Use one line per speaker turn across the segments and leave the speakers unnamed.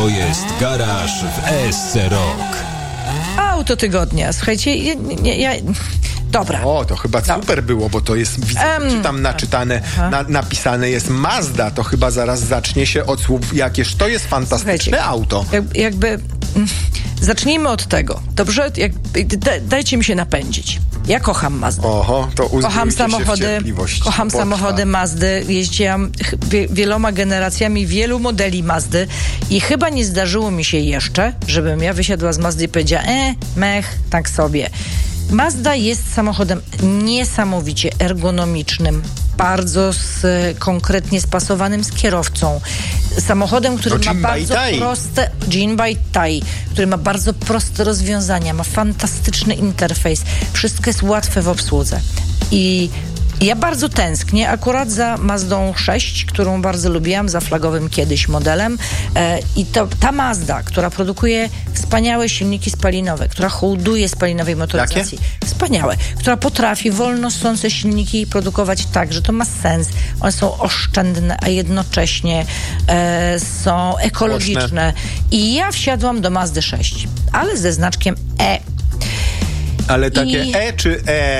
To jest Garaż w ESC Rock.
Auto tygodnia. Słuchajcie, dobra.
O, to chyba super było, bo to jest, czytam napisane jest Mazda, to chyba zaraz zacznie się od słów, jakież to jest fantastyczne auto.
Zacznijmy od tego. Dobrze? Dajcie mi się napędzić. Ja kocham Mazdę.
Oho, to
kocham samochody Mazdy. Jeździłam wieloma generacjami wielu modeli Mazdy i chyba nie zdarzyło mi się jeszcze, żebym ja wysiadła z Mazdy i powiedziała tak sobie. Mazda jest samochodem niesamowicie ergonomicznym, bardzo konkretnie spasowanym z kierowcą. Samochodem, który ma bardzo proste... który ma bardzo proste rozwiązania, ma fantastyczny interfejs. Wszystko jest łatwe w obsłudze. I ja bardzo tęsknię akurat za Mazdą 6, którą bardzo lubiłam, za flagowym kiedyś modelem. I ta Mazda, która produkuje wspaniałe silniki spalinowe, która hołduje spalinowej motoryzacji.
Jakie?
Wspaniałe. Która potrafi wolno ssące silniki produkować tak, że to ma sens. One są oszczędne, a jednocześnie są ekologiczne. I ja wsiadłam do Mazdy 6, ale ze znaczkiem E.
Ale takie czy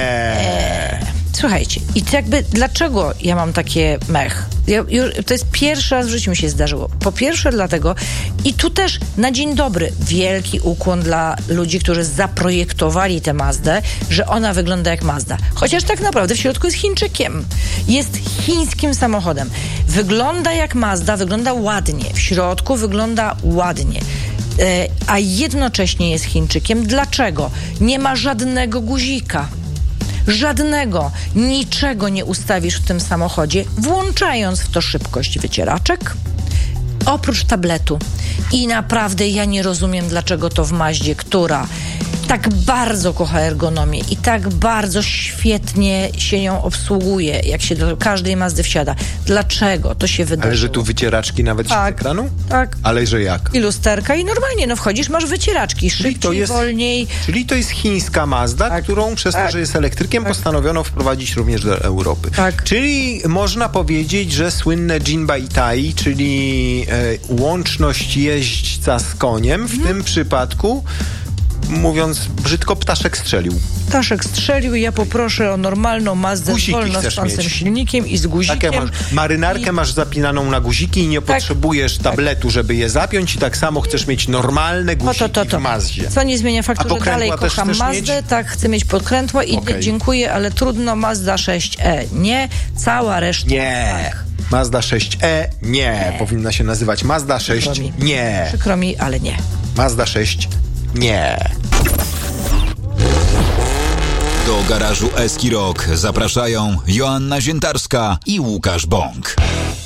Słuchajcie, i dlaczego ja mam takie mech? To jest pierwszy raz w życiu mi się zdarzyło. Po pierwsze dlatego, i tu też na dzień dobry wielki ukłon dla ludzi, którzy zaprojektowali tę Mazdę, że ona wygląda jak Mazda. Chociaż tak naprawdę w środku jest Chińczykiem. Jest chińskim samochodem. Wygląda jak Mazda, wygląda ładnie. W środku wygląda ładnie. A jednocześnie jest Chińczykiem. Dlaczego? Nie ma żadnego guzika. Żadnego, niczego nie ustawisz w tym samochodzie, włączając w to szybkość wycieraczek, oprócz tabletu. I naprawdę ja nie rozumiem, dlaczego to w Maździe, która tak bardzo kocha ergonomię i tak bardzo świetnie się ją obsługuje, jak się do każdej Mazdy wsiada. Dlaczego to się wydarzyło?
Ale że tu wycieraczki nawet z ekranu?
Tak.
Ale że jak?
I lusterka i normalnie, wchodzisz, masz wycieraczki, szybciej, wolniej.
Czyli to jest chińska Mazda, którą przez to, że jest elektrykiem, postanowiono wprowadzić również do Europy.
Tak.
Czyli można powiedzieć, że słynne Jinbaitai, czyli łączność jeźdźca z koniem, w tym przypadku, mówiąc brzydko, ptaszek strzelił.
Ptaszek strzelił i ja poproszę o normalną Mazdę z wolnosącym silnikiem i z guzikiem.
Tak jak marynarkę masz zapinaną na guziki i nie potrzebujesz tabletu, żeby je zapiąć, i tak samo chcesz mieć normalne guziki w Mazdzie.
Co nie zmienia faktu, że dalej kocham Mazdę, tak, chcę mieć podkrętła i dziękuję, ale trudno, Mazda 6e nie, cała reszta tak.
Mazda 6e nie. Powinna się nazywać Mazda 6 nie.
Przykro mi, ale nie.
Mazda 6 nie.
Do garażu Eski Rock zapraszają Joanna Ziętarska i Łukasz Bąk.